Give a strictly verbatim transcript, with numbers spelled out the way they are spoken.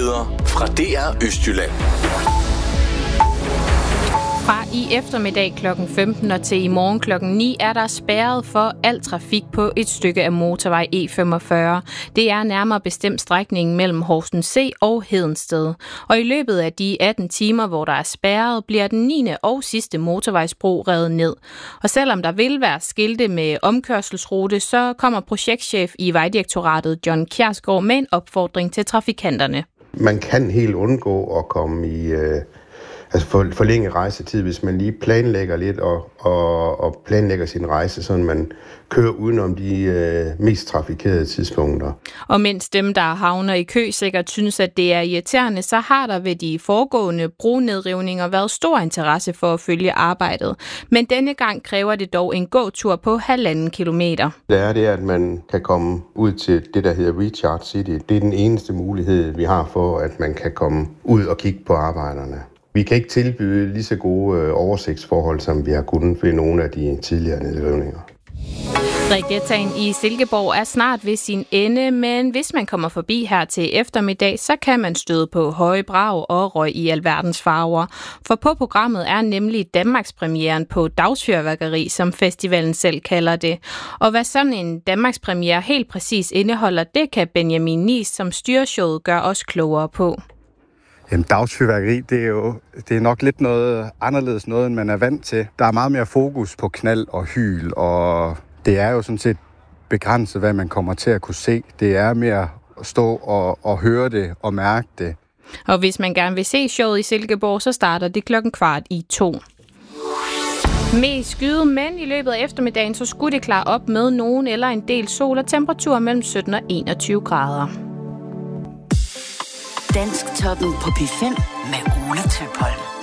Nyheder fra D R Østjylland. Fra i eftermiddag klokken femten og til i morgen klokken ni er der spærret for al trafik på et stykke af motorvej E femogfyrre. Det er nærmere bestemt strækningen mellem Horsens C og Hedensted. Og i løbet af de atten timer, hvor der er spærret, bliver den niende og sidste motorvejsbro revet ned. Og selvom der vil være skilte med omkørselsrute, så kommer projektchef i Vejdirektoratet John Kjærsgaard med en opfordring til trafikanterne. Man kan helt undgå at komme i... Øh Altså for, forlænge rejsetid, hvis man lige planlægger lidt og, og, og planlægger sin rejse, så man kører udenom de øh, mest trafikerede tidspunkter. Og mens dem, der havner i kø, sikkert synes, at det er irriterende, så har der ved de foregående broenedrivninger været stor interesse for at følge arbejdet. Men denne gang kræver det dog en gåtur på halvanden kilometer. Det er det, at man kan komme ud til det, der hedder Recharge City. Det er den eneste mulighed, vi har for, at man kan komme ud og kigge på arbejderne. Vi kan ikke tilbyde lige så gode øh, oversigtsforhold, som vi har kunnet ved nogle af de tidligere nedrivninger. Regattaen i Silkeborg er snart ved sin ende, men hvis man kommer forbi her til eftermiddag, så kan man støde på høje brag og røg i alverdens farver. For på programmet er nemlig Danmarkspremieren på dagsfyrværkeri, som festivalen selv kalder det. Og hvad sådan en Danmarkspremiere helt præcis indeholder, det kan Benjamin Nies, som styrer showet, gøre os klogere på. Jamen, dagsfyrværkeri, det er jo det er nok lidt noget anderledes noget, end man er vant til. Der er meget mere fokus på knald og hyl, og det er jo sådan set begrænset, hvad man kommer til at kunne se. Det er mere at stå og, og høre det og mærke det. Og hvis man gerne vil se showet i Silkeborg, så starter det klokken kvart i to. Mest skyde, men i løbet af eftermiddagen, så skulle det klare op med nogen eller en del sol og temperatur mellem sytten og enogtyve grader. Dansktoppen på P fem med Ole Tøpholm.